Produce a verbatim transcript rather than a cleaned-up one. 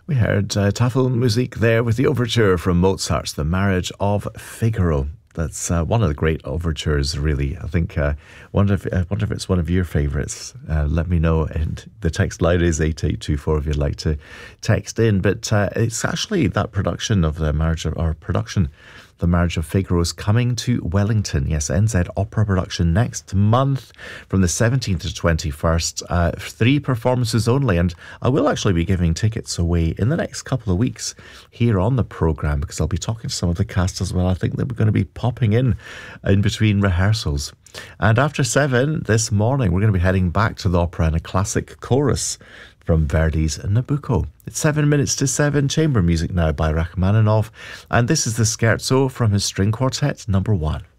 We heard uh, Tafelmusik there with the overture from Mozart's The Marriage of Figaro. That's uh, one of the great overtures, really. I think, uh, wonder if I wonder if it's one of your favourites. Uh, let me know. And the text line is eight eight two four if you'd like to text in. But uh, it's actually that production of the marriage of, or production, The Marriage of Figaro, is coming to Wellington. Yes, N Z Opera production next month from the seventeenth to twenty-first. Uh, three performances only. And I will actually be giving tickets away in the next couple of weeks here on the programme, because I'll be talking to some of the cast as well. I think that we're going to be popping in in between rehearsals. And after seven this morning, we're going to be heading back to the opera in a classic chorus from Verdi's Nabucco. It's seven minutes to seven. Chamber music now by Rachmaninoff. And this is the scherzo from his string quartet number one.